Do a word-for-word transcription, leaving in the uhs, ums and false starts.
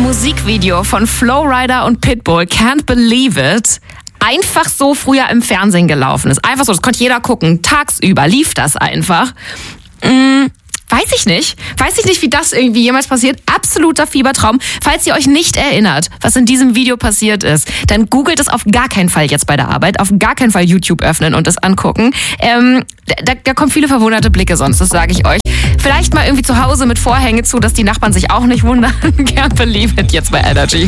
Musikvideo von Flowrider und Pitbull, Can't Believe It, einfach so früher im Fernsehen gelaufen ist. Einfach so, das konnte jeder gucken. Tagsüber lief das einfach. Hm, weiß ich nicht. Weiß ich nicht, wie das irgendwie jemals passiert. Absoluter Fiebertraum. Falls ihr euch nicht erinnert, was in diesem Video passiert ist, dann googelt es auf gar keinen Fall jetzt bei der Arbeit. Auf gar keinen Fall YouTube öffnen und es angucken. Ähm, da, da kommen viele verwunderte Blicke sonst, das sage ich euch. Vielleicht mal irgendwie zu Hause mit Vorhänge zu, dass die Nachbarn sich auch nicht wundern. Can't Believe It jetzt bei Energy.